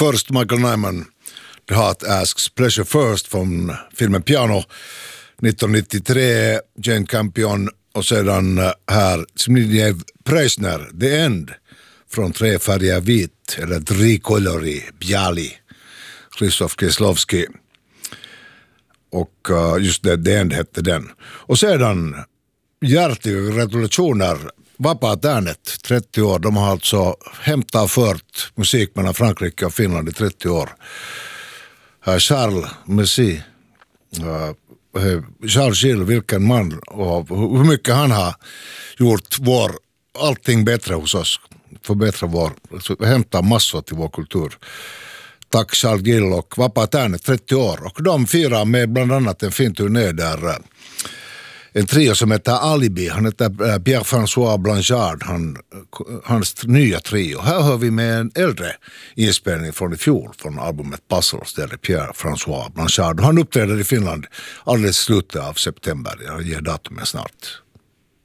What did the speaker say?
Först Michael Nyman, The Heart Asks Pleasure First från filmen Piano 1993, Jane Campion, och sedan här Zbigniew Preissner, The End från Tre färger vit eller Trikolori Bjali, Krzysztof Kieslowski, och just det, The End hette den. Och sedan hjärtliga gratulationer Vapaa Äänet, 30 år. De har alltså hämtat och fört musik mellan Frankrike och Finland i 30 år. Charles Messi, Charles Gilles, vilken man, och hur mycket han har gjort allting bättre hos oss, förbättra hämta massor till vår kultur. Tack Charles Gilles och Vapaa Äänet, 30 år. Och de firar med bland annat en fin turné där en trio som heter Alibi, han heter Pierre-François Blanchard, hans nya trio. Här hör vi med en äldre inspelning från i fjol från albumet Puzzles, där Pierre-François Blanchard. Han uppträder i Finland alldeles slutet av september, jag ger datumet snart.